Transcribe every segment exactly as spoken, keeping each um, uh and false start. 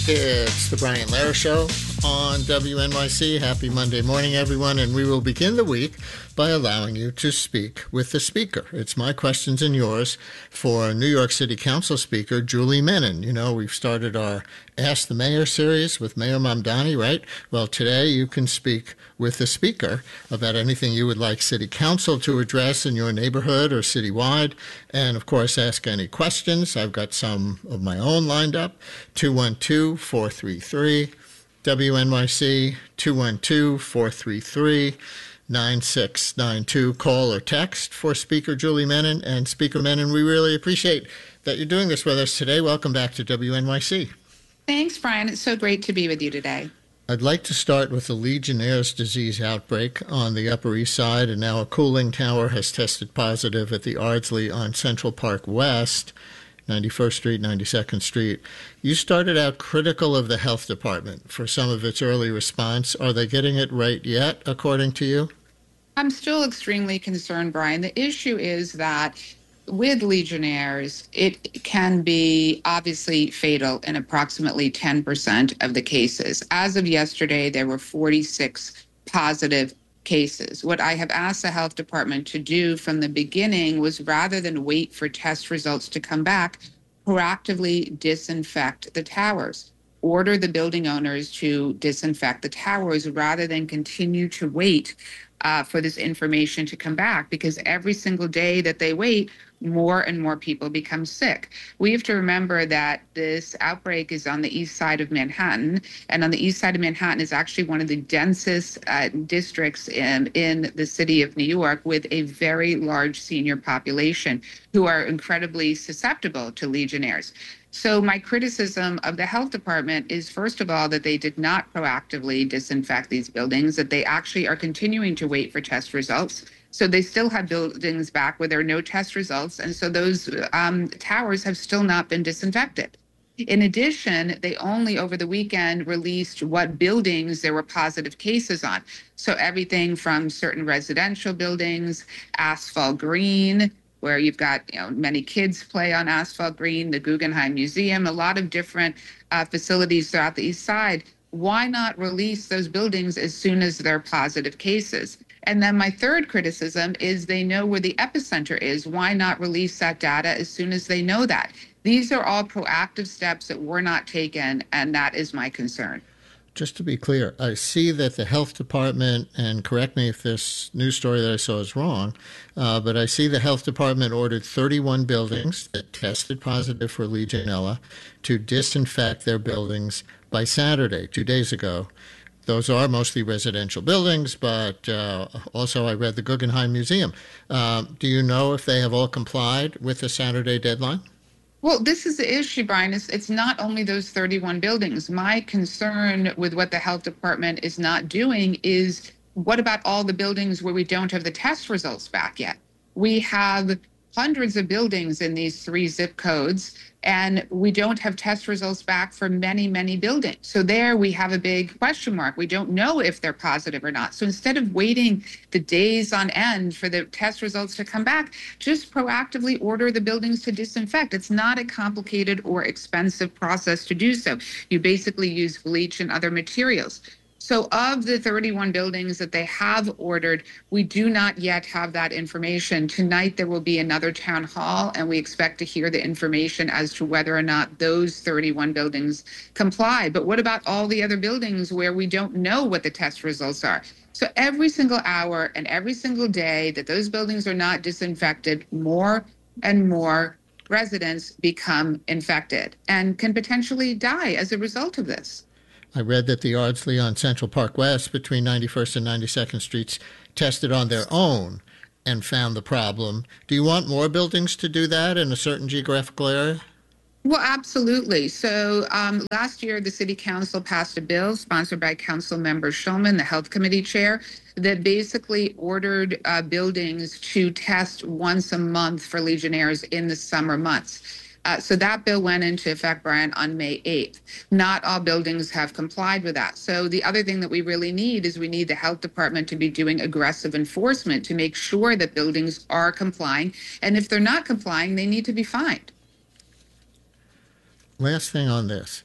It's the Brian Lehrer Show on W N Y C. Happy Monday morning, everyone, and we will begin the week by allowing you to speak with the speaker. It's my questions and yours for New York City Council Speaker Julie Menin. You know, we've started our Ask the Mayor series with Mayor Mamdani, right? Well, today you can speak with the speaker about anything you would like City Council to address in your neighborhood or citywide, and of course ask any questions. I've got some of my own lined up. two one two, four three three, W N Y C, two one two, four three three, nine six nine two. Call or text for Speaker Julie Menin. And Speaker Menin, we really appreciate that you're doing this with us today. Welcome back to W N Y C. Thanks, Brian. It's so great to be with you today. I'd like to start with the Legionnaire's disease outbreak on the Upper East Side, and now a cooling tower has tested positive at the Ardsley on Central Park West, ninety-first Street, ninety-second Street. You started out critical of the health department for some of its early response. Are they getting it right yet, according to you? I'm still extremely concerned, Brian. The issue is that with Legionnaires, it can be obviously fatal in approximately ten percent of the cases. As of yesterday, there were forty-six positive cases. What I have asked the health department to do from the beginning was, rather than wait for test results to come back, proactively disinfect the towers. Order the building owners to disinfect the towers rather than continue to wait uh, for this information to come back, because every single day that they wait, more and more people become sick. We have to remember that this outbreak is on the east side of Manhattan, and on the east side of Manhattan is actually one of the densest uh, districts in, in the city of New York, with a very large senior population who are incredibly susceptible to Legionnaires. So my criticism of the health department is, first of all, that they did not proactively disinfect these buildings, that they actually are continuing to wait for test results. So they still have buildings back where there are no test results. And so those um, towers have still not been disinfected. In addition, they only over the weekend released what buildings there were positive cases on. So everything from certain residential buildings, Asphalt Green, where you've got, you know, many kids play on Asphalt Green, the Guggenheim Museum, a lot of different uh, facilities throughout the East Side. Why not release those buildings as soon as they're positive cases? And then my third criticism is they know where the epicenter is. Why not release that data as soon as they know that? These are all proactive steps that were not taken, and that is my concern. Just to be clear, I see that the health department, and correct me if this news story that I saw is wrong, uh, but I see the health department ordered thirty-one buildings that tested positive for Legionella to disinfect their buildings by Saturday, two days ago. Those are mostly residential buildings, but uh, also I read the Guggenheim Museum. Uh, do you know if they have all complied with the Saturday deadline? Well, this is the issue, Brian. It's, it's not only those thirty-one buildings. My concern with what the health department is not doing is, what about all the buildings where we don't have the test results back yet? We have hundreds of buildings in these three zip codes, and we don't have test results back for many, many buildings. So there we have a big question mark. We don't know if they're positive or not. So instead of waiting the days on end for the test results to come back, just proactively order the buildings to disinfect. It's not a complicated or expensive process to do so. You basically use bleach and other materials. So of the thirty-one buildings that they have ordered, we do not yet have that information. Tonight, there will be another town hall, and we expect to hear the information as to whether or not those thirty-one buildings comply. But what about all the other buildings where we don't know what the test results are? So every single hour and every single day that those buildings are not disinfected, more and more residents become infected and can potentially die as a result of this. I read that the Ardsley on Central Park West between ninety-first and ninety-second Streets tested on their own and found the problem. Do you want more buildings to do that in a certain geographical area? Well, absolutely. So um, last year, the City Council passed a bill sponsored by Council Member Schulman, the Health Committee Chair, that basically ordered uh, buildings to test once a month for Legionnaires in the summer months. Uh, so that bill went into effect, Brian, on May eighth. Not all buildings have complied with that. So the other thing that we really need is we need the health department to be doing aggressive enforcement to make sure that buildings are complying. And if they're not complying, they need to be fined. Last thing on this.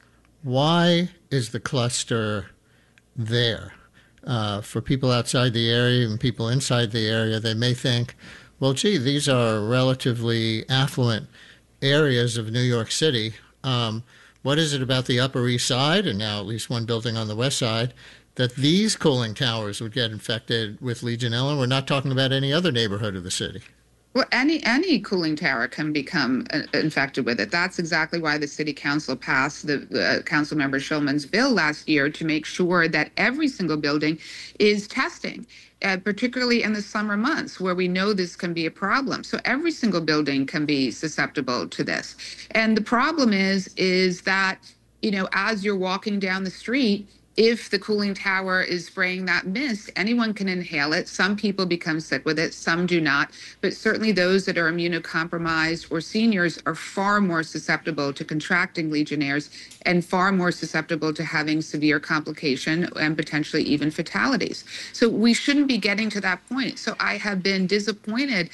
Why is the cluster there? Uh, for people outside the area and people inside the area, they may think, well, gee, these are relatively affluent areas of New York City. Um, what is it about the Upper East Side, and now at least one building on the West Side, that these cooling towers would get infected with Legionella? We're not talking about any other neighborhood of the city. Well, any any cooling tower can become uh, infected with it. That's exactly why the city council passed the uh, council member Shulman's bill last year to make sure that every single building is testing, uh, particularly in the summer months where we know this can be a problem. So every single building can be susceptible to this. And the problem is is that, you know, as you're walking down the street, if the cooling tower is spraying that mist, anyone can inhale it. Some people become sick with it, some do not. But certainly those that are immunocompromised or seniors are far more susceptible to contracting Legionnaires and far more susceptible to having severe complication and potentially even fatalities. So we shouldn't be getting to that point. So I have been disappointed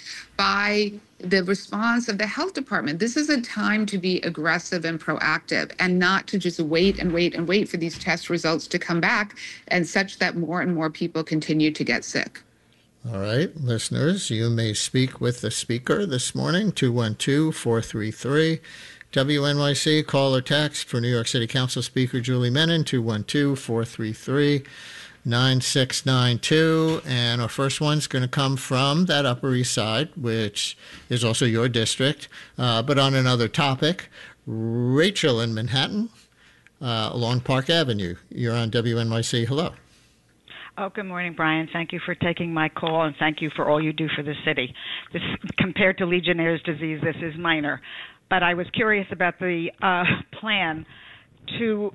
by the response of the health department. This is a time to be aggressive and proactive and not to just wait and wait and wait for these test results to come back, and such that more and more people continue to get sick. All right, listeners, you may speak with the speaker this morning, two one two, four three three, W N Y C. Call or text for New York City Council Speaker Julie Menin, two one two, four three three, nine six nine two. And our first one's going to come from that Upper East Side, which is also your district, uh, but on another topic. Rachel in Manhattan, uh, along Park Avenue. You're on W N Y C. Hello. Oh, good morning, Brian. Thank you for taking my call, and thank you for all you do for the city. This, compared to Legionnaire's disease, this is minor. But I was curious about the uh, plan to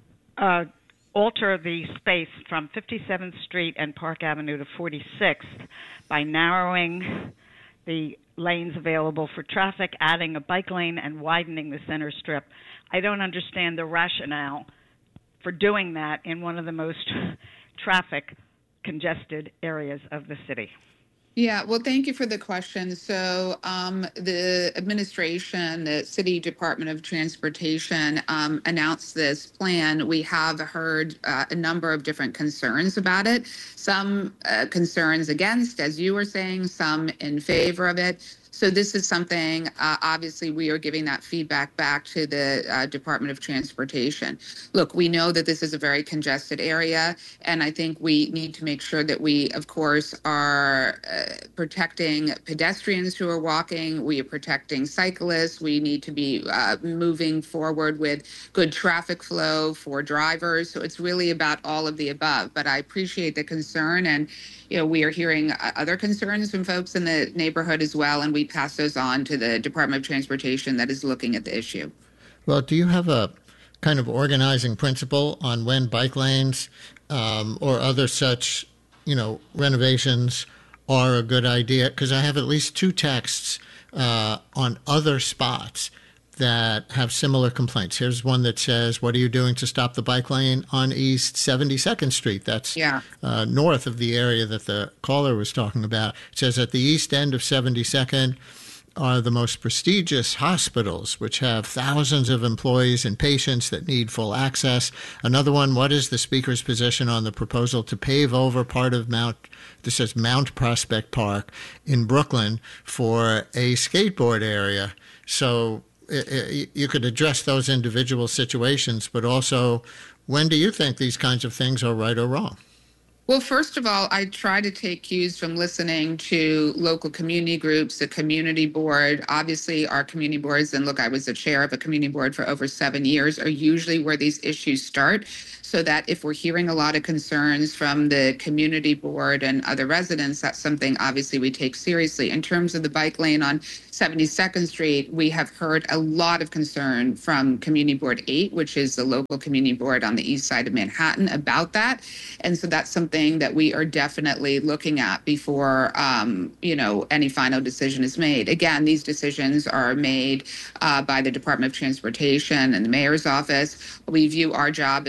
uh, alter the space from fifty-seventh Street and Park Avenue to forty-sixth by narrowing the lanes available for traffic, adding a bike lane, and widening the center strip. I don't understand the rationale for doing that in one of the most traffic congested areas of the city. Yeah, well, thank you for the question. So um, the administration, the City Department of Transportation um, announced this plan. We have heard uh, a number of different concerns about it. Some uh, concerns against, as you were saying, some in favor of it. So this is something, uh, obviously, we are giving that feedback back to the uh, Department of Transportation. Look, we know that this is a very congested area, and I think we need to make sure that we, of course, are uh, protecting pedestrians who are walking. We are protecting cyclists. We need to be uh, moving forward with good traffic flow for drivers. So it's really about all of the above. But I appreciate the concern, and you know, we are hearing other concerns from folks in the neighborhood as well, and we pass those on to the Department of Transportation that is looking at the issue. Well, do you have a kind of organizing principle on when bike lanes um, or other such, you know, renovations are a good idea? Because I have at least two texts uh, on other spots that have similar complaints. Here's one that says, what are you doing to stop the bike lane on East seventy-second Street? That's yeah. uh, north of the area that the caller was talking about. It says at the east end of seventy-second are the most prestigious hospitals, which have thousands of employees and patients that need full access. Another one, what is the speaker's position on the proposal to pave over part of Mount, this says Mount Prospect Park in Brooklyn for a skateboard area? So you could address those individual situations, but also, when do you think these kinds of things are right or wrong? Well, first of all, I try to take cues from listening to local community groups, the community board. Obviously, our community boards, and look, I was the chair of a community board for over seven years, are usually where these issues start. So that if we're hearing a lot of concerns from the community board and other residents, that's something obviously we take seriously. In terms of the bike lane on seventy-second Street, we have heard a lot of concern from Community Board eight, which is the local community board on the east side of Manhattan, about that. And so that's something that we are definitely looking at before, um, you know, any final decision is made. Again, these decisions are made uh, by the Department of Transportation and the mayor's office. We view our job as making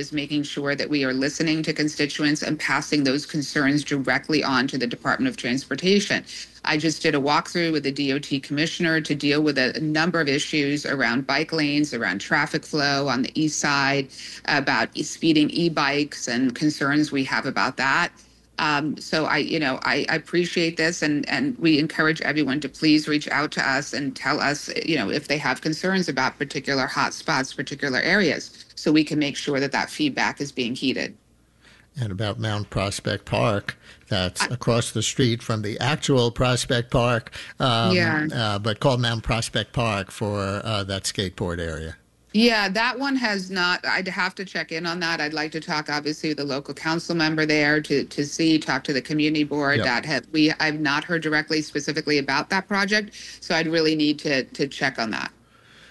ensure that we are listening to constituents and passing those concerns directly on to the Department of Transportation. I just did a walkthrough with the D O T commissioner to deal with a number of issues around bike lanes, around traffic flow on the east side, about speeding e-bikes and concerns we have about that. Um, so I, you know, I, I appreciate this, and, and we encourage everyone to please reach out to us and tell us, you know, if they have concerns about particular hot spots, particular areas, so we can make sure that that feedback is being heeded. And about Mount Prospect Park, that's across the street from the actual Prospect Park, um, Yeah. uh, but called Mount Prospect Park for uh, that skateboard area. Yeah, that one has not, I'd have to check in on that. I'd like to talk, obviously, with the local council member there to, to see, talk to the community board. Yep. That have, we, I've not heard directly specifically about that project, so I'd really need to, to check on that.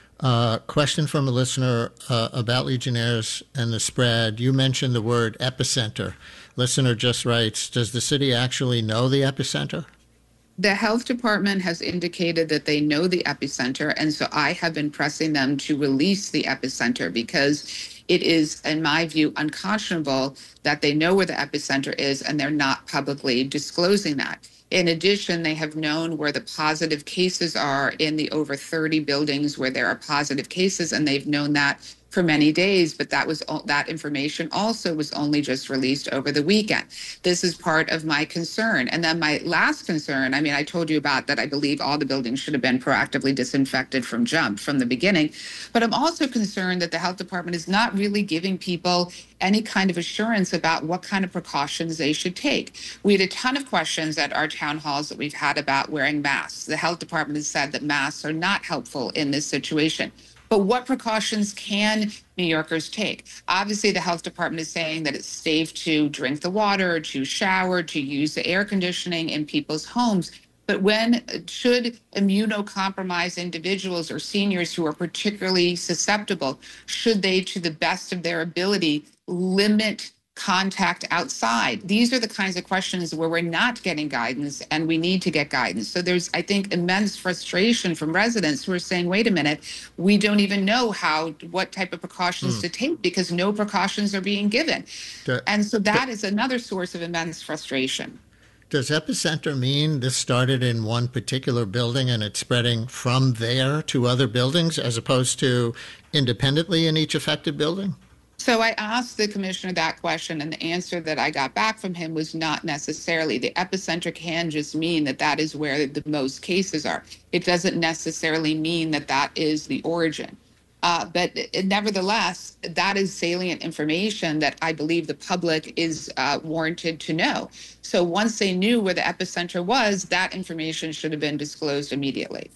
Uh, question from a listener uh, about Legionnaires and the spread. You mentioned the word epicenter. Listener just writes, does the city actually know the epicenter? The health department has indicated that they know the epicenter, and so I have been pressing them to release the epicenter because it is, in my view, unconscionable that they know where the epicenter is and they're not publicly disclosing that. In addition, they have known where the positive cases are in the over thirty buildings where there are positive cases, and they've known that for many days, but that was that information also was only just released over the weekend. This is part of my concern. And then my last concern, I mean, I told you about that I believe all the buildings should have been proactively disinfected from jump from the beginning, but I'm also concerned that the health department is not really giving people any kind of assurance about what kind of precautions they should take. We had a ton of questions at our town halls that we've had about wearing masks. The health department has said that masks are not helpful in this situation. But what precautions can New Yorkers take? Obviously, the health department is saying that it's safe to drink the water, to shower, to use the air conditioning in people's homes. But when should immunocompromised individuals or seniors who are particularly susceptible, should they, to the best of their ability, limit contact outside? These are the kinds of questions where we're not getting guidance, and we need to get guidance. So there's, I think, immense frustration from residents who are saying, wait a minute, we don't even know how, what type of precautions mm. to take because no precautions are being given. The, and so that the, is another source of immense frustration. Does epicenter mean this started in one particular building and it's spreading from there to other buildings as opposed to independently in each affected building? So I asked the commissioner that question, and the answer that I got back from him was not necessarily. The epicenter can just mean that that is where the most cases are. It doesn't necessarily mean that that is the origin. Uh, but it, nevertheless, that is salient information that I believe the public is uh, warranted to know. So once they knew where the epicenter was, that information should have been disclosed immediately.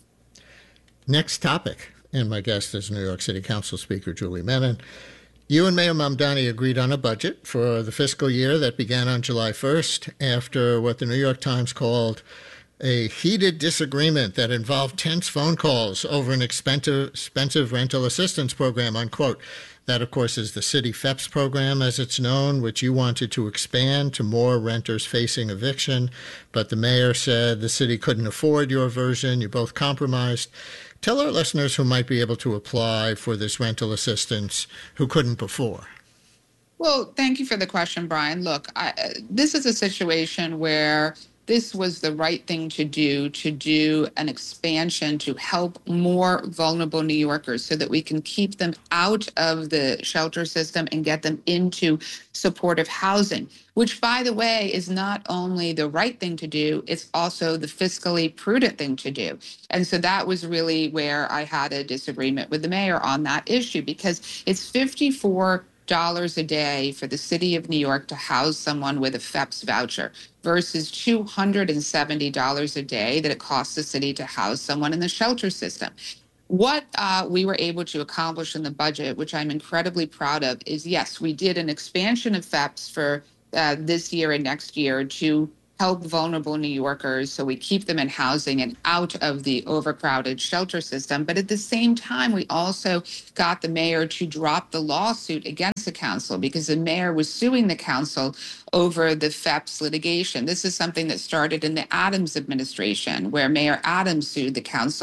Next topic, and my guest is New York City Council Speaker Julie Menin. You and Mayor Mamdani agreed on a budget for the fiscal year that began on July first after what the New York Times called a heated disagreement that involved tense phone calls over an expensive, expensive rental assistance program, unquote. That, of course, is the city F E P S program, as it's known, which you wanted to expand to more renters facing eviction. But the mayor said the city couldn't afford your version. You both compromised. Tell our listeners who might be able to apply for this rental assistance who couldn't before. Well, thank you for the question, Brian. Look, I, this is a situation where this was the right thing to do, to do an expansion to help more vulnerable New Yorkers so that we can keep them out of the shelter system and get them into supportive housing, which, by the way, is not only the right thing to do, it's also the fiscally prudent thing to do. And so that was really where I had a disagreement with the mayor on that issue, because it's fifty-four dollars a day for the city of New York to house someone with a F E P S voucher versus two hundred seventy dollars a day that it costs the city to house someone in the shelter system. What uh, we were able to accomplish in the budget, which I'm incredibly proud of, is yes, we did an expansion of F E P S for uh, this year and next year to help vulnerable New Yorkers so we keep them in housing and out of the overcrowded shelter system. But at the same time, we also got the mayor to drop the lawsuit against the council because the mayor was suing the council over the F E P S litigation. This is something that started in the Adams administration, where Mayor Adams sued the council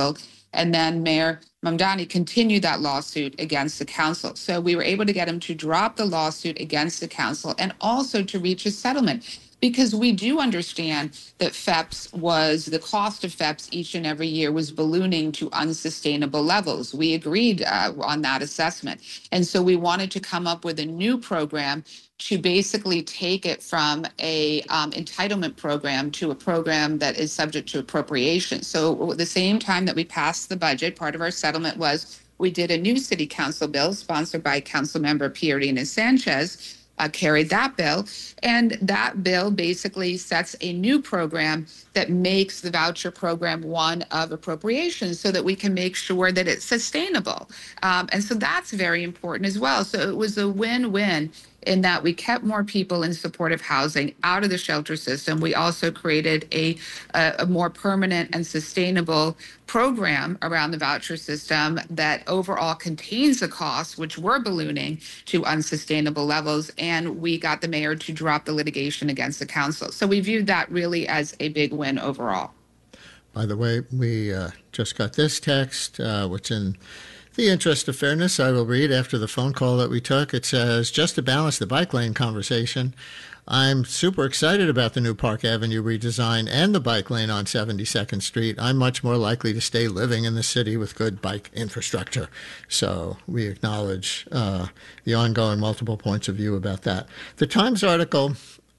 And then Mayor Mamdani continued that lawsuit against the council. So we were able to get him to drop the lawsuit against the council and also to reach a settlement, because we do understand that F E P S was, the cost of F E P S each and every year was ballooning to unsustainable levels. We agreed uh, on that assessment. And so we wanted to come up with a new program to basically take it from a um, entitlement program to a program that is subject to appropriation. So at the same time that we passed the budget, part of our settlement was we did a new city council bill sponsored by Councilmember Pierina Sanchez, uh, carried that bill. And that bill basically sets a new program that makes the voucher program one of appropriation so that we can make sure that it's sustainable. Um, and so that's very important as well. So it was a win-win in that we kept more people in supportive housing out of the shelter system. We also created a, a, a more permanent and sustainable program around the voucher system that overall contains the costs, which were ballooning to unsustainable levels. And we got the mayor to drop the litigation against the council. So we viewed that really as a big win overall. By the way, we uh, just got this text, uh, which in the interest of fairness, I will read after the phone call that we took. It says, just to balance the bike lane conversation, I'm super excited about the new Park Avenue redesign and the bike lane on seventy-second Street. I'm much more likely to stay living in the city with good bike infrastructure. So we acknowledge uh, the ongoing multiple points of view about that. The Times article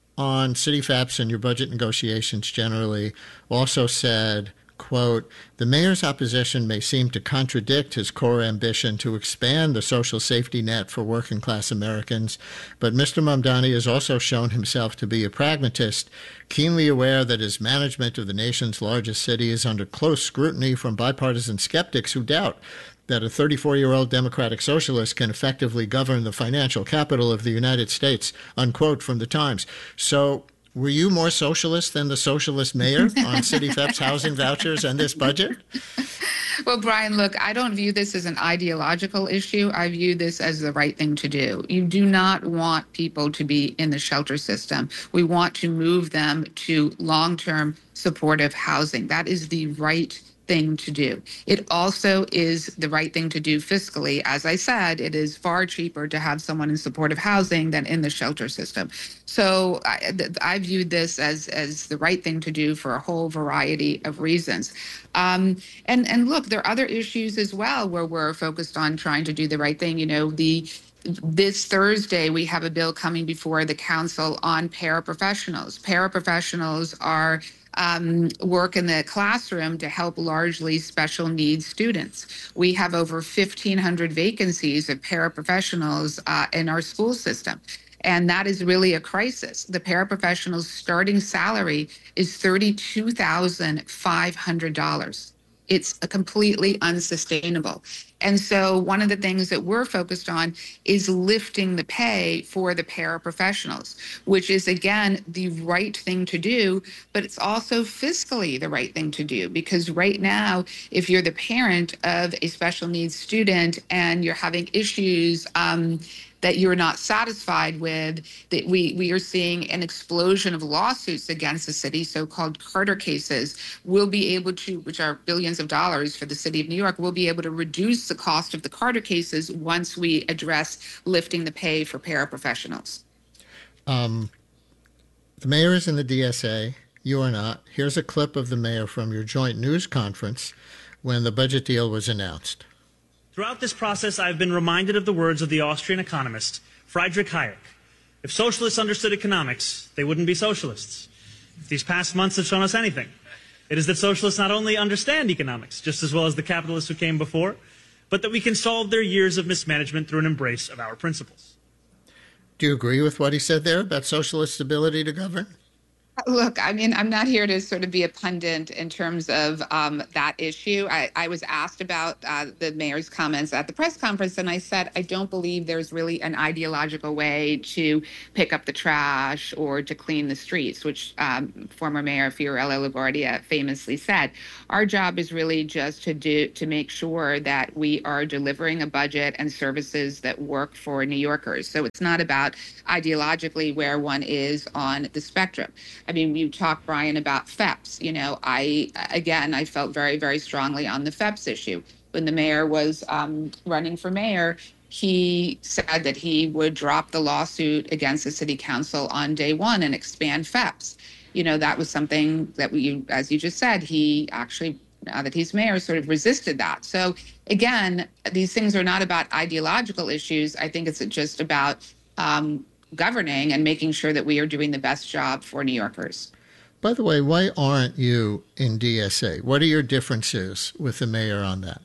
on city F A Ps and your budget negotiations generally also said, quote, the mayor's opposition may seem to contradict his core ambition to expand the social safety net for working class Americans, but Mister Mamdani has also shown himself to be a pragmatist, keenly aware that his management of the nation's largest city is under close scrutiny from bipartisan skeptics who doubt that a thirty-four-year-old Democratic Socialist can effectively govern the financial capital of the United States, unquote, from the Times. So were you more socialist than the socialist mayor on city F E Ps housing vouchers and this budget? Well, Brian, look, I don't view this as an ideological issue. I view this as the right thing to do. You do not want people to be in the shelter system. We want to move them to long-term supportive housing. That is the right thing to do. It also is the right thing to do fiscally. As I said, it is far cheaper to have someone in supportive housing than in the shelter system. So I, I viewed this as, as the right thing to do for a whole variety of reasons. Um, and, and look, there are other issues as well where we're focused on trying to do the right thing. You know, the This Thursday, we have a bill coming before the council on paraprofessionals. Paraprofessionals are um, work in the classroom to help largely special needs students. We have over fifteen hundred vacancies of paraprofessionals uh, in our school system. And that is really a crisis. The paraprofessional's starting salary is thirty-two thousand five hundred dollars. It's a completely unsustainable. And so one of the things that we're focused on is lifting the pay for the paraprofessionals, which is, again, the right thing to do, but it's also fiscally the right thing to do. Because right now, if you're the parent of a special needs student and you're having issues um, that you're not satisfied with, that we, we are seeing an explosion of lawsuits against the city, so-called Carter cases. We'll be able to, which are billions of dollars for the city of New York, we'll be able to reduce the cost of the Carter cases once we address lifting the pay for paraprofessionals. Um, the mayor is in the D S A. You are not. Here's a clip of the mayor from your joint news conference when the budget deal was announced. Throughout this process, I've been reminded of the words of the Austrian economist, Friedrich Hayek. If socialists understood economics, they wouldn't be socialists. If these past months have shown us anything, it is that socialists not only understand economics just as well as the capitalists who came before, but that we can solve their years of mismanagement through an embrace of our principles. Do you agree with what he said there about socialists' ability to govern? Look, I mean, I'm not here to sort of be a pundit in terms of um, that issue. I, I was asked about uh, the mayor's comments at the press conference, and I said, I don't believe there's really an ideological way to pick up the trash or to clean the streets, which um, former Mayor Fiorello LaGuardia famously said. Our job is really just to do to make sure that we are delivering a budget and services that work for New Yorkers. So it's not about ideologically where one is on the spectrum. I mean, you talked, Brian, about F E P S. You know, I, again, I felt very, very strongly on the F E P S issue. When the mayor was um, running for mayor, he said that he would drop the lawsuit against the city council on day one and expand F E P S. You know, that was something that we, as you just said, he actually, now that he's mayor, sort of resisted that. So again, these things are not about ideological issues. I think it's just about um, governing and making sure that we are doing the best job for New Yorkers. By the way, why aren't you in D S A? What are your differences with the mayor on that?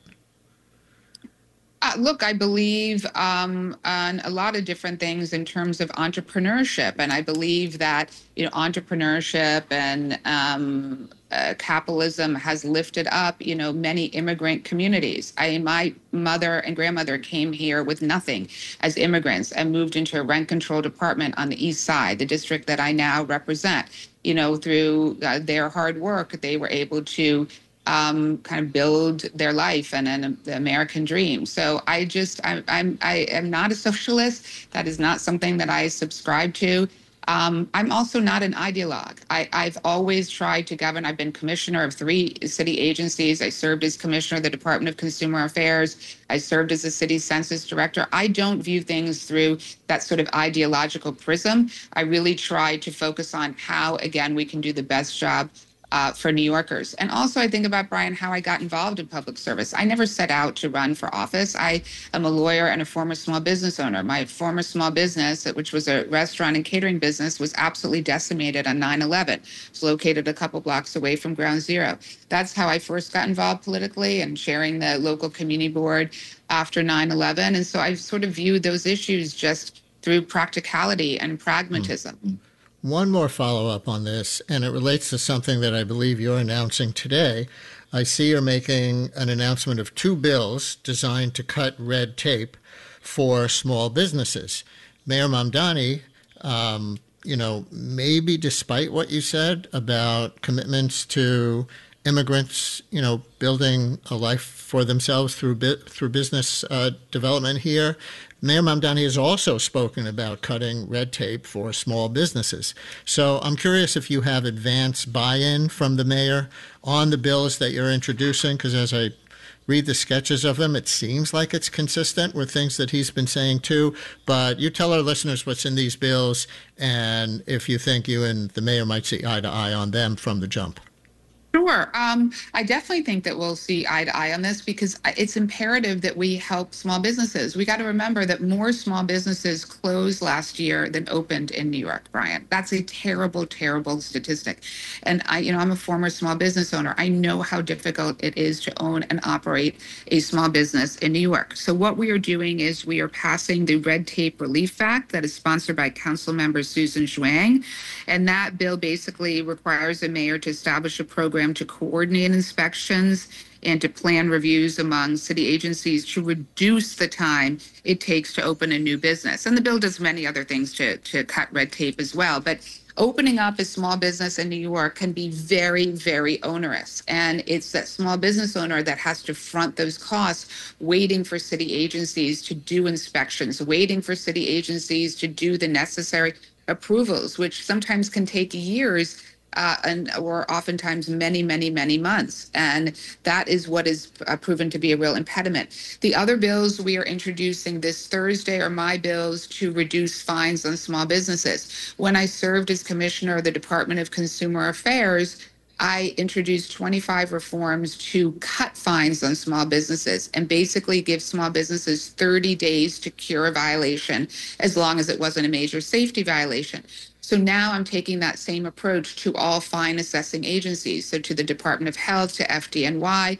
Uh, look, I believe um, on a lot of different things in terms of entrepreneurship, and I believe that you know entrepreneurship and um, uh, capitalism has lifted up you know many immigrant communities. I, my mother and grandmother came here with nothing as immigrants and moved into a rent-controlled apartment on the East Side, the district that I now represent. You know, through uh, their hard work, they were able to. Um, kind of build their life and, and the American dream. So I just, I, I'm, I am not a socialist. That is not something that I subscribe to. Um, I'm also not an ideologue. I, I've always tried to govern. I've been commissioner of three city agencies. I served as commissioner of the Department of Consumer Affairs. I served as a city census director. I don't view things through that sort of ideological prism. I really try to focus on how, again, we can do the best job Uh, for New Yorkers. And also I think about, Brian, how I got involved in public service. I never set out to run for office. I am a lawyer and a former small business owner. My former small business, which was a restaurant and catering business, was absolutely decimated on nine eleven. It's located a couple blocks away from Ground Zero. That's how I first got involved politically and chairing the local community board after nine eleven. And so I sort of viewed those issues just through practicality and pragmatism. Mm. One more follow-up on this, and it relates to something that I believe you're announcing today. I see you're making an announcement of two bills designed to cut red tape for small businesses. Mayor Mamdani, um, you know, maybe despite what you said about commitments to immigrants, you know, building a life for themselves through bu- through business uh, development here, Mayor Mamdani has also spoken about cutting red tape for small businesses. So I'm curious if you have advance buy-in from the mayor on the bills that you're introducing, because as I read the sketches of them, it seems like it's consistent with things that he's been saying too. But you tell our listeners what's in these bills and if you think you and the mayor might see eye to eye on them from the jump. Sure. Um, I definitely think that we'll see eye to eye on this because it's imperative that we help small businesses. We got to remember that more small businesses closed last year than opened in New York, Brian. That's a terrible, terrible statistic. And I, you know, I'm a former small business owner. I know how difficult it is to own and operate a small business in New York. So what we are doing is we are passing the Red Tape Relief Act that is sponsored by Council Member Susan Zhuang. And that bill basically requires the mayor to establish a program to coordinate inspections and to plan reviews among city agencies to reduce the time it takes to open a new business. And the bill does many other things to, to cut red tape as well. But opening up a small business in New York can be very, very onerous. And it's that small business owner that has to front those costs, waiting for city agencies to do inspections, waiting for city agencies to do the necessary approvals, which sometimes can take years Uh, and or oftentimes many, many, many months. And that is what is uh, proven to be a real impediment. The other bills we are introducing this Thursday are my bills to reduce fines on small businesses. When I served as commissioner of the Department of Consumer Affairs, I introduced twenty-five reforms to cut fines on small businesses and basically give small businesses thirty days to cure a violation as long as it wasn't a major safety violation. So now I'm taking that same approach to all fine assessing agencies. So to the Department of Health, to F D N Y,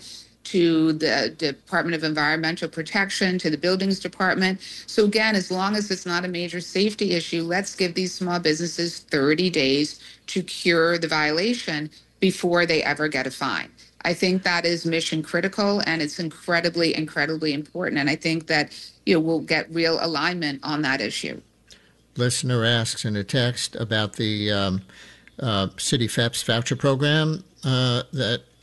to the Department of Environmental Protection, to the Buildings Department. So again, as long as it's not a major safety issue, let's give these small businesses thirty days to cure the violation before they ever get a fine. I think that is mission critical and it's incredibly, incredibly important. And I think that, you know, we'll get real alignment on that issue. Listener asks in a text about the um, uh, City F E P S voucher program uh, that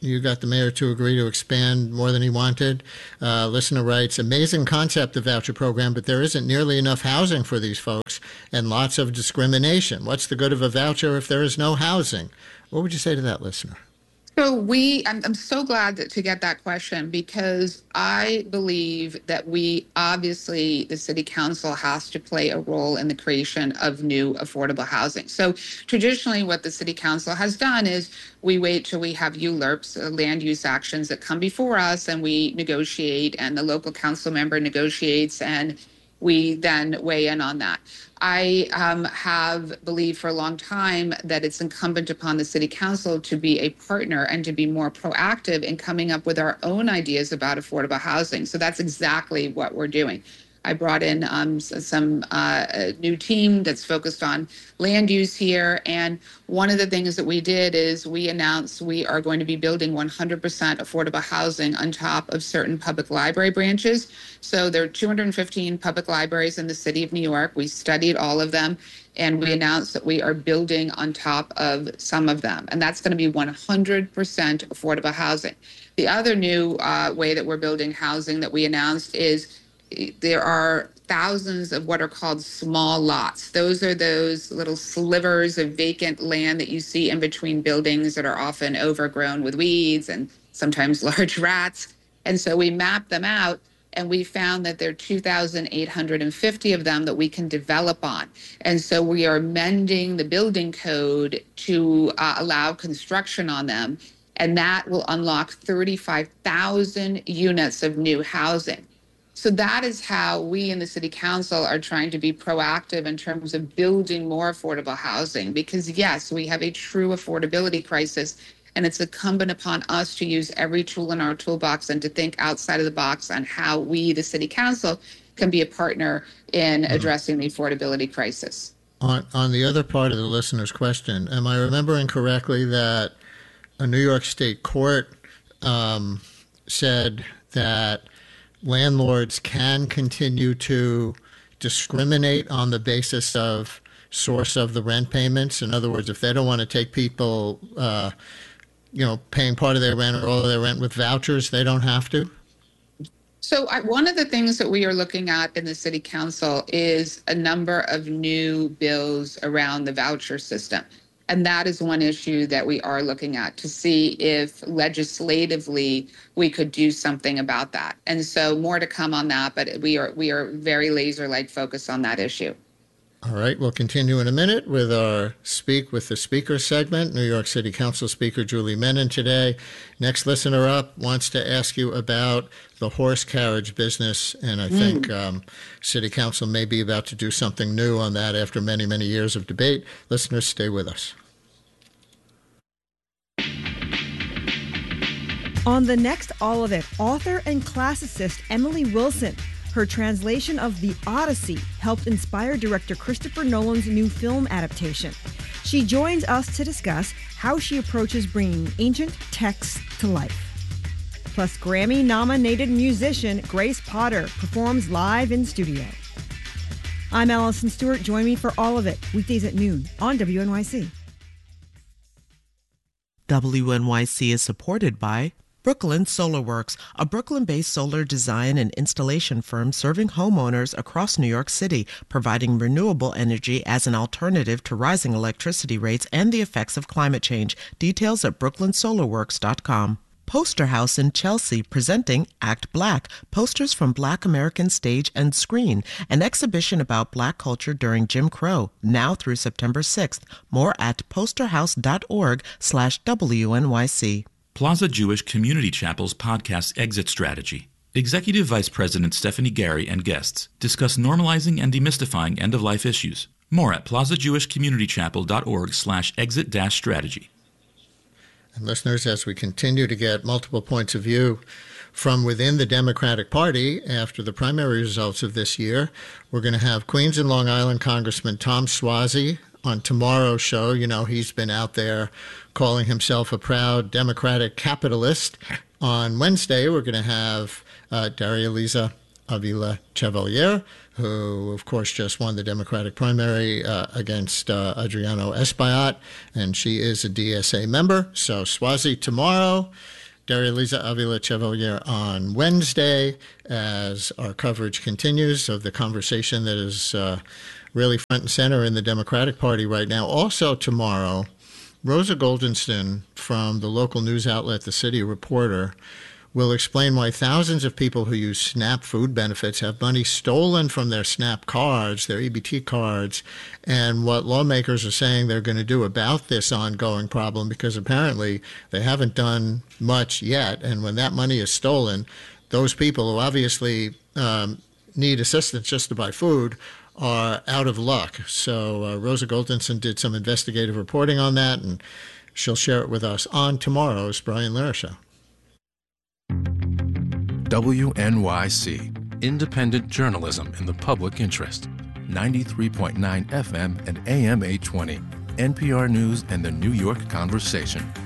You got the mayor to agree to expand more than he wanted. Uh, listener writes, amazing concept, the voucher program, but there isn't nearly enough housing for these folks and lots of discrimination. What's the good of a voucher if there is no housing? What would you say to that listener? So we, I'm, I'm so glad that, to get that question, because I believe that we, obviously, the city council has to play a role in the creation of new affordable housing. So traditionally what the city council has done is we wait till we have U L U R Ps, uh, land use actions, that come before us, and we negotiate, and the local council member negotiates, and we then weigh in on that. I um, have believed for a long time that it's incumbent upon the city council to be a partner and to be more proactive in coming up with our own ideas about affordable housing. So that's exactly what we're doing. I brought in um, some uh, a new team that's focused on land use here. And one of the things that we did is we announced we are going to be building one hundred percent affordable housing on top of certain public library branches. So there are two hundred fifteen public libraries in the city of New York. We studied all of them, and we announced that we are building on top of some of them. And that's going to be one hundred percent affordable housing. The other new uh, way that we're building housing that we announced is there are thousands of what are called small lots. Those are those little slivers of vacant land that you see in between buildings that are often overgrown with weeds and sometimes large rats. And so we mapped them out, and we found that there are two thousand eight hundred fifty of them that we can develop on. And so we are amending the building code to uh, allow construction on them, and that will unlock thirty-five thousand units of new housing. So that is how we in the city council are trying to be proactive in terms of building more affordable housing, because yes, we have a true affordability crisis, and it's incumbent upon us to use every tool in our toolbox and to think outside of the box on how we, the city council, can be a partner in addressing the affordability crisis. On, on the other part of the listener's question, am I remembering correctly that a New York State court um, said that landlords can continue to discriminate on the basis of source of the rent payments? In other words, if they don't want to take people, uh, you know, paying part of their rent or all of their rent with vouchers, they don't have to? So I, one of the things that we are looking at in the city council is a number of new bills around the voucher system. And that is one issue that we are looking at to see if legislatively we could do something about that. And so more to come on that, but we are we are very laser-like focused on that issue. All right, we'll continue in a minute with our Speak with the Speaker segment. New York City Council Speaker Julie Menin today. Next listener up wants to ask you about the horse carriage business, and I mm. think um, City Council may be about to do something new on that after many, many years of debate. Listeners, stay with us. On the next All of It, author and classicist Emily Wilson. Her translation of The Odyssey helped inspire director Christopher Nolan's new film adaptation. She joins us to discuss how she approaches bringing ancient texts to life. Plus, Grammy-nominated musician Grace Potter performs live in studio. I'm Allison Stewart. Join me for All of It, weekdays at noon on W N Y C. W N Y C is supported by Brooklyn Solar Works, a Brooklyn-based solar design and installation firm serving homeowners across New York City, providing renewable energy as an alternative to rising electricity rates and the effects of climate change. Details at brooklyn solar works dot com. Poster House in Chelsea presenting Act Black, posters from Black American stage and screen, an exhibition about Black culture during Jim Crow, now through September sixth. More at posterhouse.org slash WNYC. Plaza Jewish Community Chapel's podcast Exit Strategy. Executive Vice President Stephanie Gary and guests discuss normalizing and demystifying end-of-life issues. More at plaza jewish community chapel dot org slash exit dash strategy. And listeners, as we continue to get multiple points of view from within the Democratic Party after the primary results of this year, we're going to have Queens and Long Island Congressman Tom Suozzi on tomorrow's show. You know, he's been out there calling himself a proud Democratic capitalist. On Wednesday, we're going to have uh, Daria Liza Avila Chevalier, who, of course, just won the Democratic primary uh, against uh, Adriano Espaillat, and she is a D S A member. So Swazi tomorrow, Daria Liza Avila Chevalier on Wednesday, as our coverage continues of the conversation that is uh, really front and center in the Democratic Party right now. Also tomorrow, Rosa Goldenston from the local news outlet, The City Reporter, will explain why thousands of people who use SNAP food benefits have money stolen from their SNAP cards, their E B T cards, and what lawmakers are saying they're going to do about this ongoing problem, because apparently they haven't done much yet. And when that money is stolen, those people who obviously um, need assistance just to buy food are out of luck. So uh, Rosa Goldenston did some investigative reporting on that, and she'll share it with us on tomorrow's Brian Lehrer Show. W N Y C, independent journalism in the public interest. ninety-three point nine F M and A M eight twenty. N P R News and the New York Conversation.